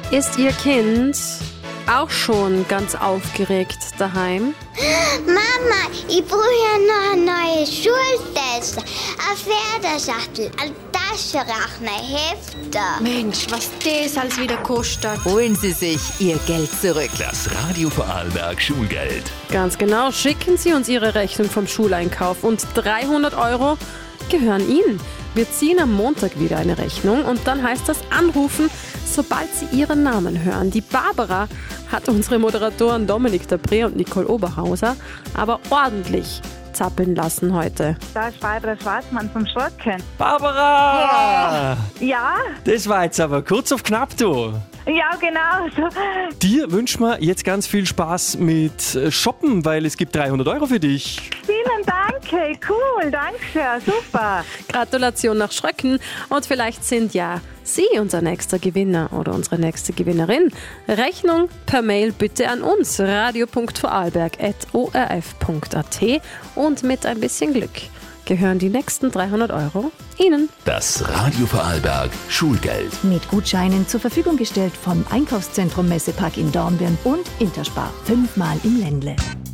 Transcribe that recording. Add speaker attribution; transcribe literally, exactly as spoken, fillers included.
Speaker 1: Ist Ihr Kind auch schon ganz aufgeregt daheim?
Speaker 2: Mama, ich brauche ja noch eine neue Schultasche, eine Pferdeschachtel, ein Taschenrechner, Hefte.
Speaker 3: Mensch, was das alles wieder kostet.
Speaker 4: Holen Sie sich Ihr Geld zurück.
Speaker 5: Das Radio Vorarlberg Schulgeld.
Speaker 1: Ganz genau, schicken Sie uns Ihre Rechnung vom Schuleinkauf und dreihundert Euro gehören Ihnen. Wir ziehen am Montag wieder eine Rechnung und dann heißt das anrufen, sobald Sie Ihren Namen hören. Die Barbara hat unsere Moderatoren Dominik Dabré und Nicole Oberhauser aber ordentlich zappeln lassen heute.
Speaker 6: Da ist Barbara Schwarzmann vom Schrocken.
Speaker 7: Barbara!
Speaker 6: Ja,
Speaker 7: Das war jetzt aber kurz auf knapp, du.
Speaker 6: ja, genau. So.
Speaker 7: Dir wünschen wir jetzt ganz viel Spaß mit äh, Shoppen, weil es gibt dreihundert Euro für dich.
Speaker 6: Vielen Dank, hey, cool, danke schön, super.
Speaker 1: Gratulation nach Schröcken und vielleicht sind ja Sie unser nächster Gewinner oder unsere nächste Gewinnerin. Rechnung per Mail bitte an uns, radio punkt vorarlberg at o r f punkt a t und mit ein bisschen Glück gehören die nächsten dreihundert Euro Ihnen.
Speaker 5: Das Radio Vorarlberg Schulgeld.
Speaker 4: Mit Gutscheinen zur Verfügung gestellt vom Einkaufszentrum Messepark in Dornbirn und Interspar. Fünfmal im Ländle.